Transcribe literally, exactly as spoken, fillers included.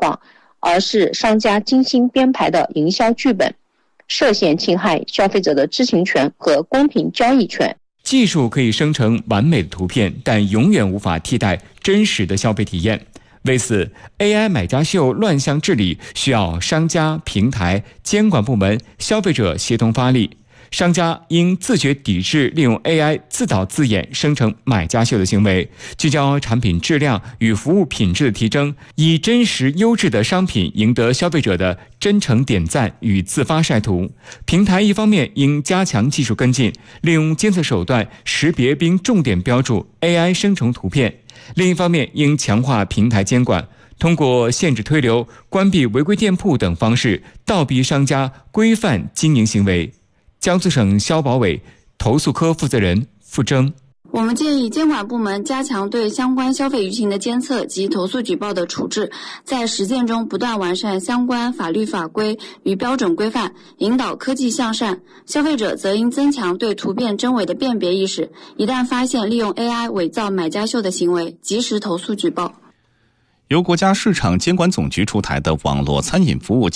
谎，而是商家精心编排的营销剧本，涉嫌侵害消费者的知情权和公平交易权。 技术可以生成完美的图片，但永远无法替代真实的消费体验。为此 A I 买家秀乱象治理需要商家、平台、监管部门、消费者协同发力。商家应自觉抵制利用 A I 自导自演生成买家秀的行为，聚焦产品质量与服务品质的提升，以真实优质的商品赢得消费者的真诚点赞与自发晒图。平台一方面应加强技术跟进，利用监测手段识别并重点标注 A I 生成图片；另一方面应强化平台监管，通过限制推流、关闭违规店铺等方式倒逼商家规范经营行为。江苏省消保委投诉科负责人付征： 我们建议监管部门加强对相关消费舆情的监测及投诉举报的处置，在实践中不断完善相关法律法规与标准规范，引导科技向善。消费者则应增强对图片真伪的辨别意识，一旦发现利用 A I 伪造买家秀的行为，及时投诉举报。 由国家市场监管总局出台的网络餐饮服务